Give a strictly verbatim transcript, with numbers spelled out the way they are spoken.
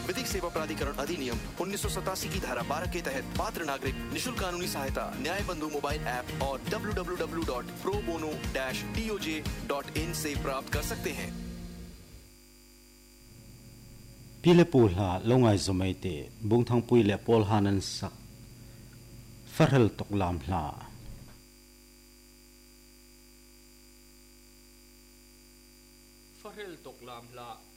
विधिक सेवा प्राधिकरण अधिनियम उन्नीस सौ सतासी की धारा बारह के तहत पात्र नागरिक निशुल्क कानूनी सहायता न्याय बंधु मोबाइल ऐप और W W W dot pro bono dash D O J dot in से प्राप्त कर सकते हैं। पीले पुलहा Longai जोमेते बुंगथंग पुइले पोलहानन sak farhal toklam hla farhal toklam hla